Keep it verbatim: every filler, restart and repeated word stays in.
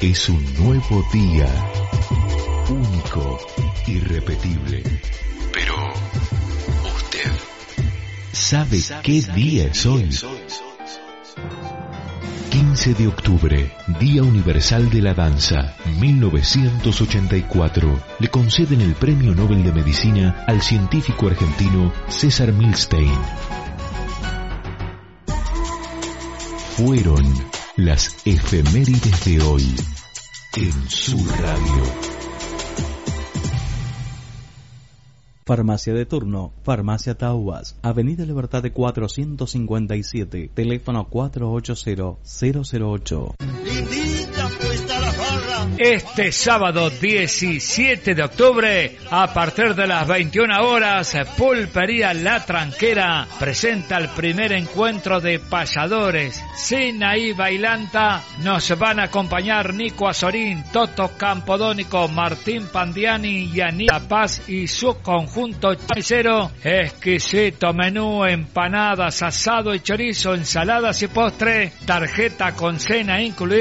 Es un nuevo día, único, irrepetible. Pero, ¿usted sabe qué día es hoy? quince de octubre, Día Universal de la Danza, mil novecientos ochenta y cuatro. Le conceden el Premio Nobel de Medicina al científico argentino César Milstein. Fueron las efemérides de hoy en su radio. Farmacia de turno, Farmacia Tauas, Avenida Libertad de cuatrocientos cincuenta y siete, teléfono cuatro ocho cero, cero cero ocho. Este sábado diecisiete de octubre, a partir de las veintiuna horas, Pulpería La Tranquera presenta el primer encuentro de payadores. Sinaí Bailanta, nos van a acompañar Nico Azorín, Toto Campodónico, Martín Pandiani y Anita Paz y su conjunto choricero. Exquisito menú, empanadas, asado y chorizo, ensaladas y postre, tarjeta con cena incluida.